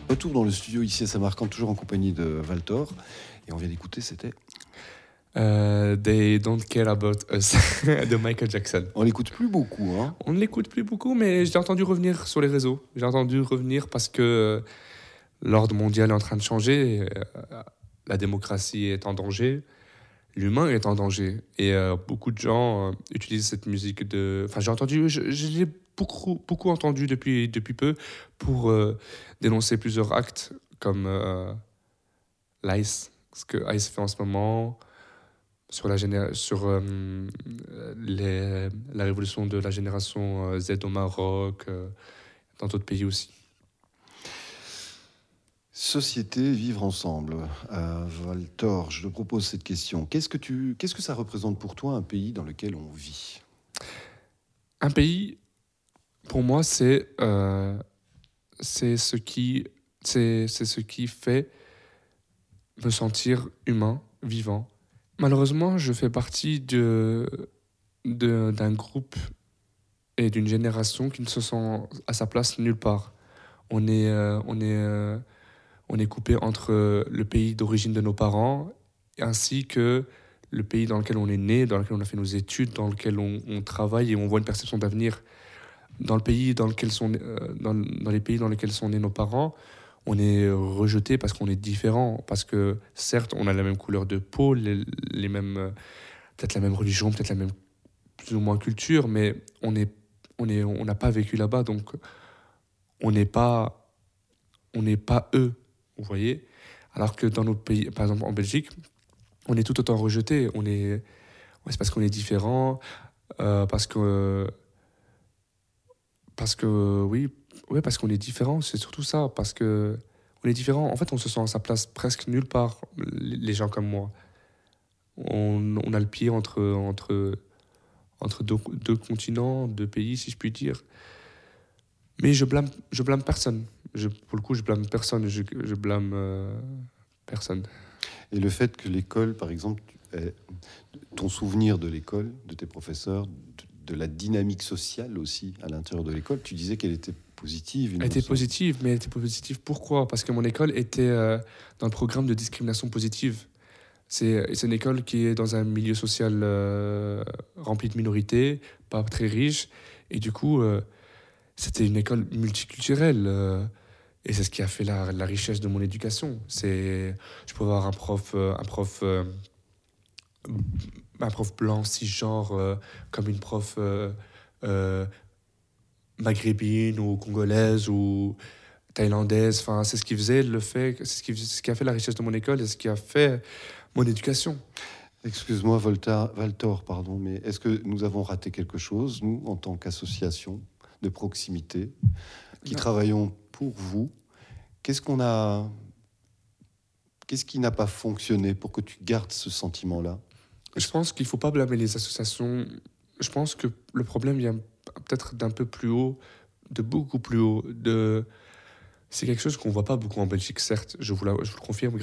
Retour dans le studio ici à Samarcande, toujours en compagnie de Valtor. Et on vient d'écouter, c'était... They Don't Care About Us de Michael Jackson. On l'écoute plus beaucoup, hein. On ne l'écoute plus beaucoup, mais je l'ai entendu revenir sur les réseaux. J'ai entendu revenir parce que l'ordre mondial est en train de changer, la démocratie est en danger, l'humain est en danger. Et beaucoup de gens utilisent cette musique de... Enfin, j'ai entendu, je l'ai beaucoup entendu depuis peu pour dénoncer plusieurs actes comme l'ICE, ce que ICE fait en ce moment, sur la révolution de la génération Z au Maroc, dans d'autres pays aussi. Société, vivre ensemble. Valtor, je te propose cette question. Qu'est-ce que ça représente pour toi un pays dans lequel on vit? Un pays, pour moi, c'est ce qui fait me sentir humain, vivant. Malheureusement, je fais partie d'un groupe et d'une génération qui ne se sent à sa place nulle part. On est coupé entre le pays d'origine de nos parents ainsi que le pays dans lequel on est né, dans lequel on a fait nos études, dans lequel on travaille et on voit une perception d'avenir. Dans les pays dans lesquels sont nés nos parents, on est rejeté parce qu'on est différent, parce que certes, on a la même couleur de peau, les mêmes, peut-être la même religion, peut-être la même plus ou moins culture, mais on n'a pas vécu là-bas, donc on n'est pas eux, vous voyez. Alors que dans nos pays, par exemple en Belgique, on est tout autant rejeté. C'est parce qu'on est différent, parce que oui, parce qu'on est différent, c'est surtout ça, parce que on est différent. En fait, on se sent à sa place presque nulle part, les gens comme moi. On a le pied entre deux continents, deux pays, si je puis dire. Mais je blâme personne. Pour le coup, je blâme personne. Je blâme personne. Et le fait que l'école, par exemple, ton souvenir de l'école, de tes professeurs, de la dynamique sociale aussi à l'intérieur de l'école, tu disais qu'elle était positive. Elle était positive, mais elle était positive pourquoi? Parce que mon école était dans le programme de discrimination positive. C'est une école qui est dans un milieu social rempli de minorités, pas très riche. Et du coup, c'était une école multiculturelle. Et c'est ce qui a fait la richesse de mon éducation. Je pouvais avoir un prof blanc, cisgenre, comme une prof maghrébine ou congolaise ou thaïlandaise. Enfin, c'est ce qui faisait c'est ce qui a fait la richesse de mon école et ce qui a fait mon éducation. Excuse-moi, Valtor, pardon, mais est-ce que nous avons raté quelque chose, nous, en tant qu'association de proximité, qui travaillons pour vous? Qu'est-ce qui n'a pas fonctionné pour que tu gardes ce sentiment-là? Je pense qu'il ne faut pas blâmer les associations. Je pense que le problème vient peut-être d'un peu plus haut, de beaucoup plus haut. C'est quelque chose qu'on ne voit pas beaucoup en Belgique, certes, je vous le confirme.